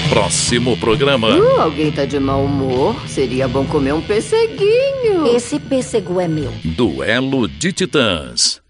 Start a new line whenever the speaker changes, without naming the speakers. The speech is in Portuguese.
Próximo programa.
Alguém tá de mau humor? Seria bom comer um pesseguinho.
Esse pêssego é meu.
Duelo de Titãs.